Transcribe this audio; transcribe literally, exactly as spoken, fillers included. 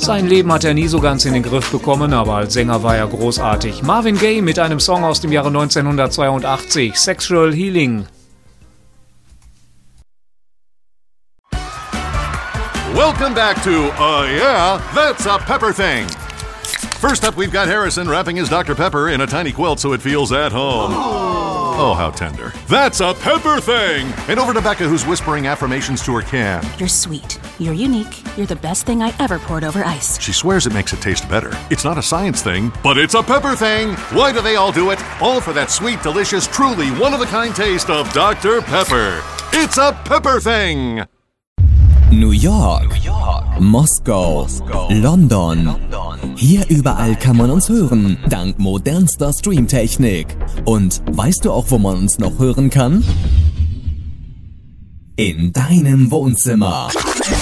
Sein Leben hat er nie so ganz in den Griff bekommen, aber als Sänger war er großartig. Marvin Gaye mit einem Song aus dem Jahre neunzehnhundertzweiundachtzig, Sexual Healing. Welcome back to Uh Yeah, That's a Pepper Thing. First up, we've got Harrison wrapping his Doctor Pepper in a tiny quilt so it feels at home. Oh, how tender. That's a Pepper Thing! And over to Becca, who's whispering affirmations to her can. You're sweet. You're unique. You're the best thing I ever poured over ice. She swears it makes it taste better. It's not a science thing, but it's a Pepper Thing! Why do they all do it? All for that sweet, delicious, truly one-of-a-kind taste of Doctor Pepper. It's a Pepper Thing! New York, New York. Moskau, Moskau. London. London. Hier überall kann man uns hören, dank modernster Streamtechnik. Und weißt du auch, wo man uns noch hören kann? In deinem Wohnzimmer.